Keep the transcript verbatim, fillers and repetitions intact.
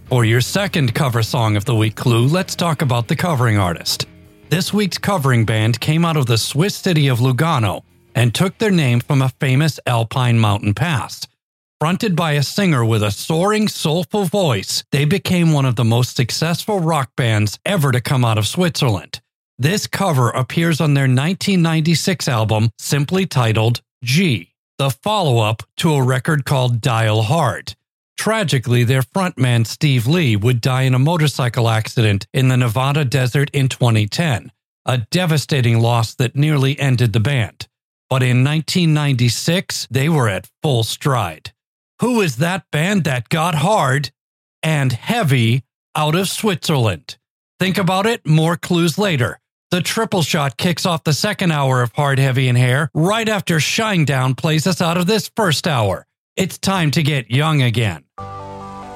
For your second cover song of the week clue, let's talk about the covering artist. This week's covering band came out of the Swiss city of Lugano and took their name from a famous alpine mountain pass. Fronted by a singer with a soaring, soulful voice, they became one of the most successful rock bands ever to come out of Switzerland. This cover appears on their nineteen ninety-six album, simply titled G, the follow-up to a record called Dial Hard. Tragically, their frontman Steve Lee would die in a motorcycle accident in the Nevada desert in twenty ten, a devastating loss that nearly ended the band. But in nineteen ninety-six, they were at full stride. Who is that band that got hard and heavy out of Switzerland? Think about it, more clues later. The Triple Shot kicks off the second hour of Hard, Heavy, and Hair right after Shinedown plays us out of this first hour. It's time to get young again.